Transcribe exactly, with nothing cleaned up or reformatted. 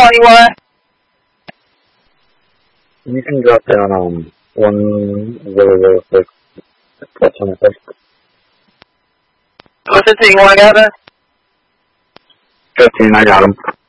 call anywhere? You can drop down on one really, really quick. Touch on the first. What's the thing you want to gather? fifteen, I got him.